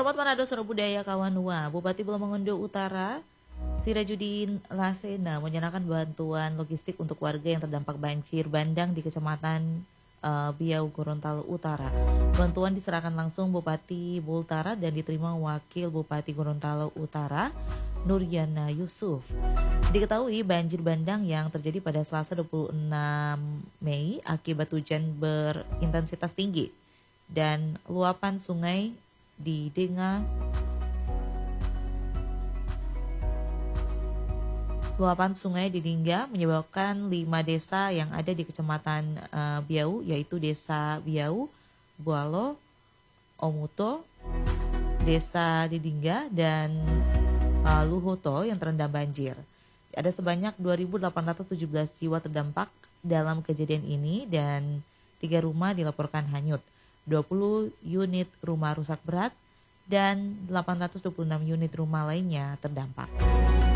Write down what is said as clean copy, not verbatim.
Promote Manado Soro Budaya Kawanua, Bupati Bolomongondo Utara, Sirajudin Lasena menyerahkan bantuan logistik untuk warga yang terdampak banjir bandang di Kecamatan Biau, Gorontalo Utara. Bantuan diserahkan langsung Bupati Bultara dan diterima Wakil Bupati Gorontalo Utara, Nuryana Yusuf. Diketahui banjir bandang yang terjadi pada Selasa 26 Mei akibat hujan berintensitas tinggi dan luapan sungai di Denga Luapan sungai di Dingga menyebabkan 5 desa yang ada di Kecamatan Biau, yaitu Desa Biau, Bualo, Omuto, Desa Didingga, dan Luhoto yang terendam banjir. Ada sebanyak 2.817 jiwa terdampak dalam kejadian ini dan 3 rumah dilaporkan hanyut, 20 unit rumah rusak berat, dan 826 unit rumah lainnya terdampak.